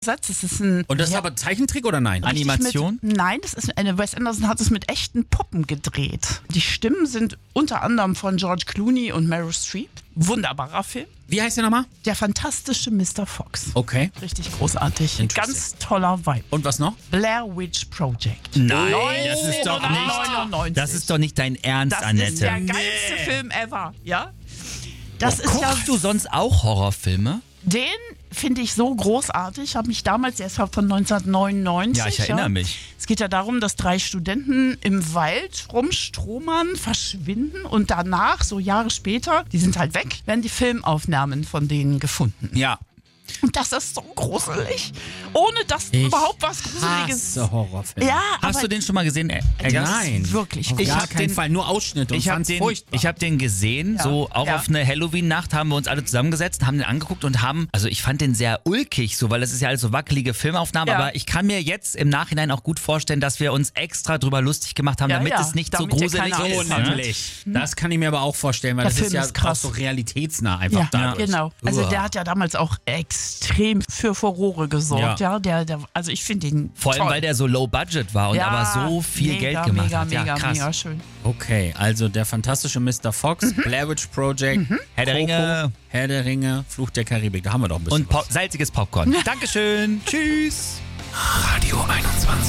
Das ist ein, Und das ist aber Zeichentrick oder nein? Animation? Nein, Wes Anderson hat es mit echten Puppen gedreht. Die Stimmen sind unter anderem von George Clooney und Meryl Streep. Wunderbarer Film. Wie heißt der nochmal? Der fantastische Mr. Fox. Okay. Richtig großartig. Interesting. Ganz toller Vibe. Und was noch? Blair Witch Project. Nein, das ist doch nicht dein Ernst, Das Annette. ist der geilste Film ever, ja? Das ist ja Guckst du sonst auch Horrorfilme? Den finde ich so großartig. Habe mich damals, der ist von 1999. Ja, ich erinnere mich. Es geht ja darum, dass 3 Studenten im Wald rumstromern, verschwinden und danach, so Jahre später, die sind halt weg, werden die Filmaufnahmen von denen gefunden. Ja. Und das ist so gruselig. Ohne dass überhaupt was Gruseliges. Horrorfilme. Ja, Hast aber du den schon mal gesehen? Nein. wirklich Auf gut. gar keinen Fall. Nur Ausschnitte und Ich habe fand's den, furchtbar. ich hab den gesehen, Ja. so auch Ja. auf eine Halloween-Nacht haben wir uns alle zusammengesetzt, haben den angeguckt und also ich fand den sehr ulkig, so, weil das ist ja alles so wackelige Filmaufnahmen, Ja. aber ich kann mir jetzt im Nachhinein auch gut vorstellen, dass wir uns extra drüber lustig gemacht haben, Ja, damit ja. es nicht so Damit ja gruselig keiner ist. Angst Ne? hat. Natürlich. Das kann ich mir aber auch vorstellen, weil Der das ist Film ja ist krass. auch so realitätsnah einfach Ja, dadurch. genau. Also Uah. der hat ja damals auch extrem für Furore gesorgt. Ja. Also ich finde ihn Vor allem, toll. weil der so low budget war und Ja, aber so viel mega, Geld gemacht mega, hat. Ja, mega, krass. mega schön. Okay, also der fantastische Mr. Fox, Blair Witch Project, Herr der Coco, Ringe. Herr der Ringe, Fluch der Karibik. Da haben wir doch ein bisschen Und salziges Popcorn. Dankeschön. Tschüss. Radio 21.